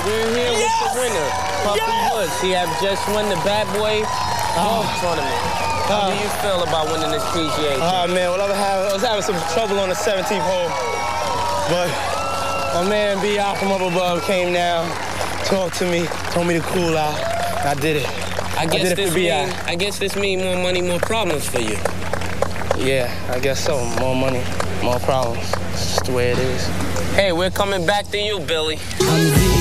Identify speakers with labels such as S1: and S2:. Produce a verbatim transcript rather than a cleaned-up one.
S1: we're here yes! with the winner, Puffy yes! Woods. He have just won the Bad Boy Golf oh. Tournament. How uh, do you feel about winning this P G A?
S2: Oh, uh, man, well, I was, having, I was having some trouble on the seventeenth hole, but my man B out from up above came down, talked to me, told me to cool out, and I did it.
S1: I guess,
S2: I did it
S1: this
S2: for B I.
S1: mean, I guess this means more money, more problems for you.
S2: Yeah, I guess so. More money, more problems. It's just the way it is.
S1: Hey, we're coming back to you, Billy.